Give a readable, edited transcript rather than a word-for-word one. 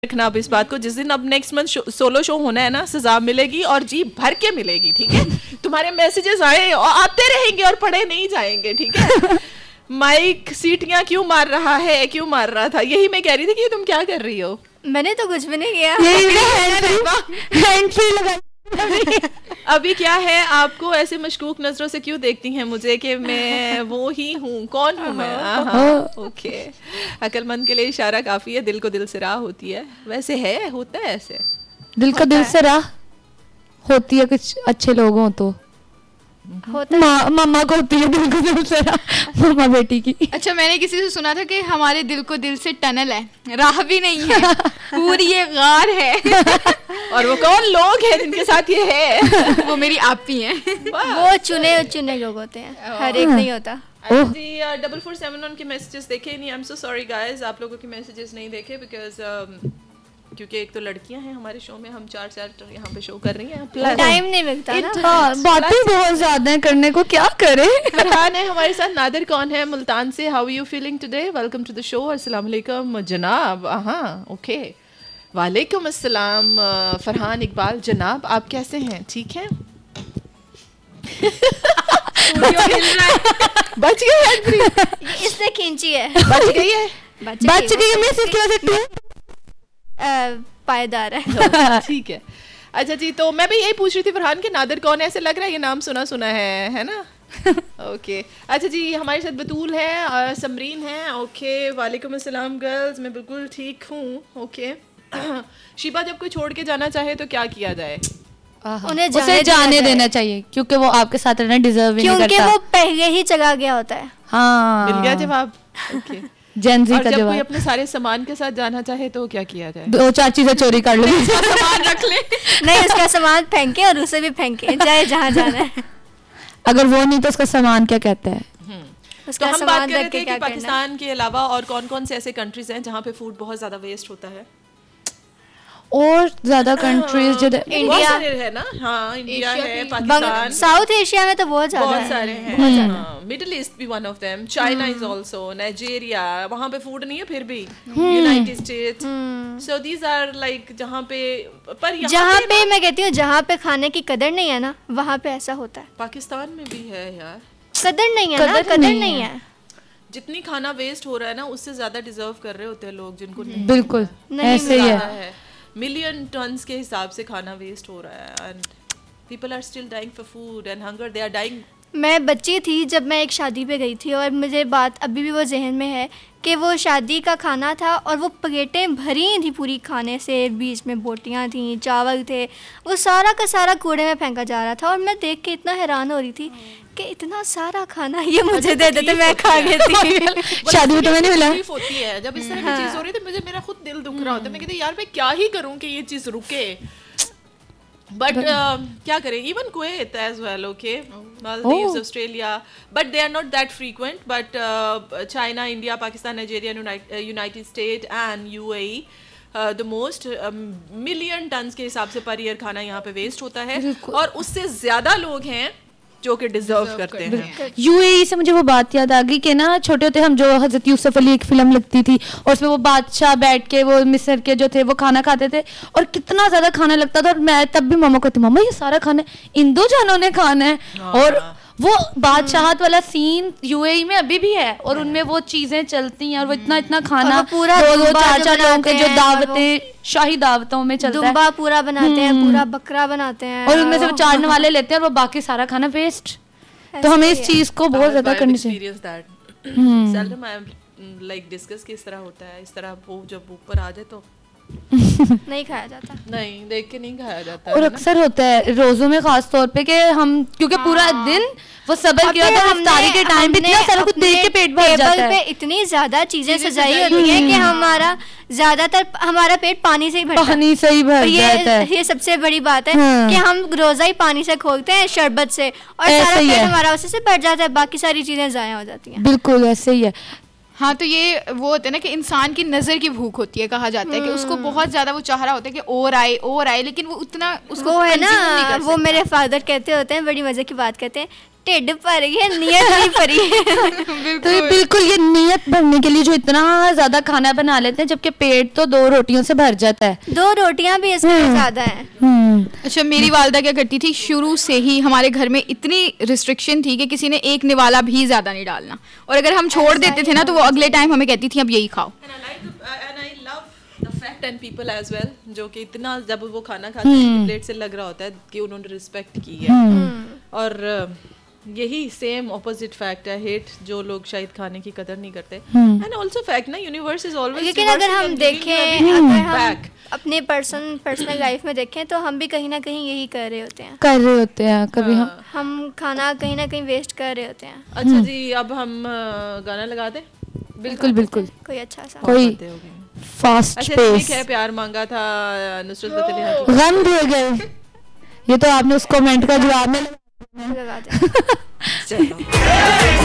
रखना आप इस बात को, जिस दिन अब नेक्स्ट मंथ सोलो शो होना है ना, सजा मिलेगी और जी भर के मिलेगी, ठीक है। तुम्हारे मैसेजेस आए और आते रहेंगे और पढ़े नहीं जाएंगे, ठीक है। माइक सीटियां क्यों मार रहा है, क्यों मार रहा था, यही मैं कह रही थी कि तुम क्या कर रही हो। मैंने तो कुछ भी नहीं किया। अभी क्या है, आपको ऐसे मशकूक नजरों से क्यों देखती हैं मुझे कि मैं वो ही हूँ, कौन हूँ मैं। ओके, अक्लमंद के लिए इशारा काफी है, दिल को दिल से राह होती है। वैसे है, होता है ऐसे, दिल को दिल से राह होती है कुछ अच्छे लोगों तो मम्मा को होती है दिल को दिल से राह, मम्मा बेटी की। अच्छा, मैंने किसी से सुना था कि हमारे दिल को दिल से टनल है, राह भी नहीं है, पूरी ये गार है। और वो कौन लोग हैं जिनके साथ ये है? वो मेरी आप ही हैं। वो चुने चुने लोग होते हैं, हर एक नहीं होता। जी 4471 के मैसेजेस देखे नहीं, I am so sorry guys, आप लोगों के मैसेजेस नहीं देखे बिकॉज क्योंकि एक तो लड़कियां हैं हमारे शो में, हम 4 यहाँ पे शो कर रही हैं, प्लस टाइम नहीं मिलता ना। हाँ, बातें बहुत ज्यादा हैं करने को, क्या करें। फरहान है हमारे साथ, नादिर कौन है मुल्तान से, how you feeling today, welcome to the show, अस्सलाम वालेकुम जनाब। हाँ ओके, वालेकुम अस्सलाम फरहान इकबाल जनाब, आप कैसे हैं, ठीक हैं? बच गई है, इसने खींची है, बच गई है, बच गई है, मैसेज की वजह से पायदार है। ठीक है। अच्छा जी, तो मैं भी यही पूछ रही थी फरहान के नादिर कौन है, ऐसे लग रहा है ये नाम सुना सुना है ना। ओके अच्छा जी, हमारे साथ बतूल है, समरीन है। ओके, वालेकुम अस्सलाम गर्ल्स, मैं बिल्कुल ठीक हूँ। ओके शीबा, जब कोई छोड़ के जाना चाहे तो क्या किया जाए? उसे जाने देना चाहिए, क्योंकि वो आपके साथ रहना डिजर्व नहीं करता, क्योंकि वो पहले ही चला गया होता है। हाँ, मिल गया जवाब। ओके जेनजी और का जब जवाब। कोई अपने सारे सामान के साथ जाना चाहे तो क्या किया जाए? 2-4 चीजें चोरी कर लो, सामान रख ले। नहीं, उसका सामान फेंके और उसे भी फेंके, चाहे जहाँ जाना है। अगर वो नहीं तो उसका सामान क्या कहते हैं। तो हम बात कर रहे थे कि पाकिस्तान के अलावा और कौन कौन से ऐसे कंट्रीज हैं जहाँ पे फूड बहुत ज्यादा वेस्ट होता है, और ज्यादा कंट्रीज जो इंडिया है ना। हाँ, इंडिया है, पाकिस्तान, साउथ एशिया में तो बहुत सारे हैं, मिडिल ईस्ट भी one of them, China is also, Nigeria, वहाँ पे फूड नहीं है फिर भी, United states, so these are like जहाँ पे, पर जहाँ पे मैं कहती हूँ जहाँ पे खाने की कदर नहीं है ना, वहाँ पे ऐसा होता है। पाकिस्तान में भी है यार, कदर नहीं है ना, कदर नहीं है। जितनी खाना वेस्ट हो रहा है ना, उससे ज्यादा डिजर्व कर रहे होते हैं लोग जिनको नहीं, बिल्कुल ऐसे ही है। मिलियन टन्स के हिसाब से खाना वेस्ट हो रहा है, and people are still dying for food and hunger, they are dying. मैं बच्ची थी जब मैं एक शादी पे गई थी, और मुझे बात अभी भी वो जहन में है कि वो शादी का खाना था और वो प्लेटें भरी थी पूरी खाने से, बीच में बोटियाँ थी, चावल थे, वो सारा का सारा कूड़े में फेंका जा रहा था। और मैं देख के इतना हैरान हो रही थी कि इतना सारा खाना ये मुझे दे देते, मैं खा लेती। शादी में तो मैंने मिला होती है जब इस तरह की चीज हो रही है, तो मेरा खुद दिल दुख रहा होता है, मैं कहती यार मैं क्या ही करूं कि ये चीज रुके, बट क्या करें, even Kuwait as well, okay, Maldives, Australia, but they are not that frequent, but China, India, Pakistan, Nigeria, United state and UAE, the most million turns के हिसाब से पर ईयर खाना यहाँ पे वेस्ट होता है, और उससे ज्यादा लोग हैं जो कि डिजर्व करते हैं। यूएई से मुझे वो बात याद आ गई कि ना, छोटे होते हम जो हजरत यूसुफ अली एक फिल्म लगती थी, और उसमें वो बादशाह बैठ के वो मिस्र के जो थे वो खाना खाते थे, और कितना ज्यादा खाना लगता था, और मैं तब भी मामा कहती, मामा ये सारा खाना इन 2 जनों ने खाना है। और वो बादशाहत वाला सीन यूएई में अभी भी है, और उनमें वो चीजें चलती हैं, और वो इतना इतना खाना पूरा 2-4 लोगों के जो दावतें, शाही दावतों में चलता है, दुम्बा पूरा बनाते हैं, पूरा बकरा बनाते हैं, और उनमें से वो चारने वाले लेते हैं, और वो बाकी सारा खाना वेस्ट। तो हमें इस चीज को बहुत ज्यादा करनी चाहिए। सेल्डम आई लाइक डिस्कस कि इस तरह होता है, इस तरह वो जब ऊपर आ जाए तो नहीं खाया जाता, नहीं देख के नहीं खाया जाता। और अक्सर होता है रोजों में खास तौर पे कि हम, क्योंकि पूरा दिन वो सब्र किया था, इफ्तारी के टाइम भी इतना सारा कुछ देख के पेट भर जाता है, टेबल पे इतनी ज्यादा चीजें सजाई होती हैं कि हमारा ज्यादातर हमारा पेट पानी से ही भरता है, पानी से ही भर जाता है। ये सबसे बड़ी बात है कि हम रोजा ही पानी से खोलते हैं, शरबत से, और सारा पेट हमारा उसी से भर जाता है, बाकी सारी चीजें जाया हो जाती हैं। बिल्कुल ऐसे ही है। हाँ, तो ये वो होता है ना कि इंसान की नज़र की भूख होती है, कहा जाता है कि उसको बहुत ज़्यादा वो चाह रहा होता है कि और आए, लेकिन वो उतना उसको वो है ना, वो मेरे फादर कहते होते हैं, बड़ी मज़े की बात कहते हैं ढिड भर गया, नियत नहीं भरी है। तो ये बिल्कुल ये नियत भरने के लिए जो इतना ज्यादा खाना बना लेते हैं, जबकि पेट तो 2 रोटियों से भर जाता है। 2 रोटियां भी इसमें ज्यादा हैं। अच्छा, मेरी वालदा क्या करती थी, शुरू से ही हमारे घर में इतनी रिस्ट्रिक्शन थी कि किसी ने एक निवाला भी ज्यादा नहीं डालना, और अगर हम छोड़ देते थे ना तो वो अगले टाइम हमें कहती थी अब यही खाओ। and I love the fact and people as well, जो कि इतना जब वो खाना खाते हैं प्लेट से लग रहा होता है कि उन्होंने रिस्पेक्ट की है। और यही सेम ऑपोजिट फैक्ट है हेट, जो लोग शायद खाने की कदर नहीं करते। एंड आल्सो फैक्ट ना, यूनिवर्स इज ऑलवेज, लेकिन अगर हम देखें, अगर हम अपने पर्सनल लाइफ में देखें तो हम भी कहीं ना कहीं यही कर रहे होते हैं कभी हम खाना कहीं ना कहीं वेस्ट कर रहे होते हैं। अच्छा जी, अब हम गाना लगा दें। बिल्कुल बिल्कुल, कोई अच्छा सा कोई फास्ट अच्छा पेस। ठीक है, प्यार मांगा था नुसरत फतेह अली खान की। गम दे गए, ये तो आपने उस कमेंट का जवाब में लगा दें। चलो